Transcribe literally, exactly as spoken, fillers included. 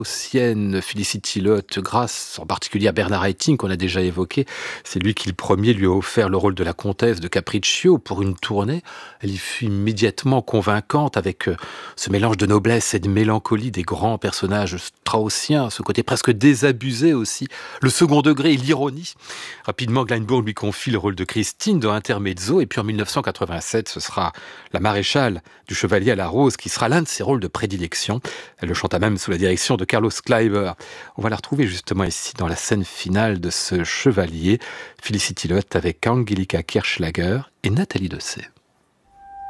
Sienne, Felicity Lotte, grâce en particulier à Bernard Haitink, qu'on a déjà évoqué. C'est lui qui, le premier, lui a offert le rôle de la comtesse de Capriccio pour une tournée. Elle y fut immédiatement convaincante avec euh, ce mélange de noblesse et de mélancolie des grands personnages straussiens, ce côté presque désabusé aussi, le second degré et l'ironie. Rapidement, Glyndebourg lui confie le rôle de Christine dans Intermezzo, et puis en mille neuf cent quatre-vingt-sept, ce sera la maréchale du Chevalier à la Rose qui sera l'un de ses rôles de prédilection. Elle le chanta même sous la direction de Carlos Kleiber. On va la retrouver justement ici dans la scène finale de ce Chevalier, Felicity Lotte avec Angelika Kirchschlager et Nathalie Dessay.